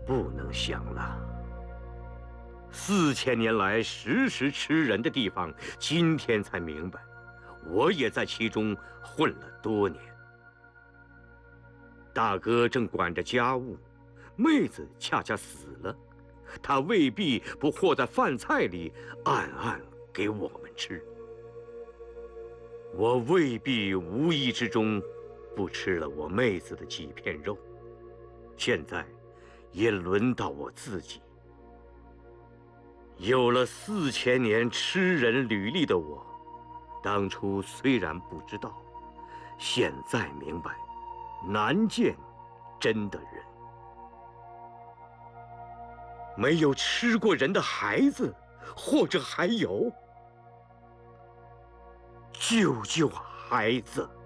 不能想了。4000年来时时吃人的地方，今天才明白，我也在其中混了多年。大哥正管着家务，妹子恰恰死了，他未必不和在饭菜里暗暗给我们吃。我未必无意之中不吃了我妹子的几片肉，现在也轮到我自己。有了4000年吃人履历的我，当初虽然不知道，现在明白，难见真的人。没有吃过人的孩子，或者还有，救救孩子。